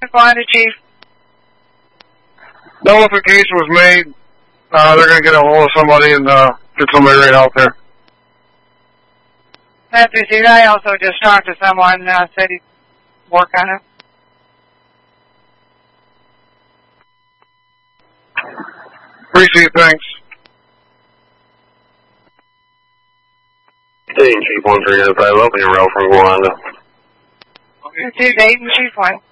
Wanda, Chief. Notification was made. They're going to get a hold of somebody and get somebody right out there. That's received. I also just talked to someone, said he'd work on it. Appreciate it, thanks. Dayton, Chief 139, opening rail from Wanda. To Dayton, Chief 1.